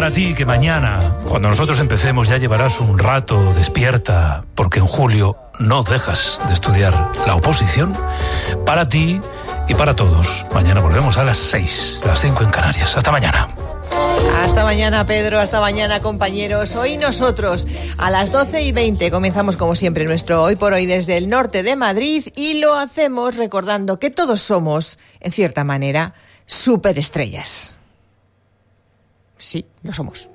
para ti que mañana, cuando nosotros empecemos, ya llevarás un rato despierta, porque en julio no dejas de estudiar la oposición. Para ti y para todos. Mañana volvemos a las 6, las 5 en Canarias. Hasta mañana. Hasta mañana, Pedro, hasta mañana, compañeros. Hoy nosotros, a las 12:20, comenzamos como siempre nuestro Hoy por Hoy desde el norte de Madrid, y lo hacemos recordando que todos somos, en cierta manera, superestrellas. Sí, lo somos.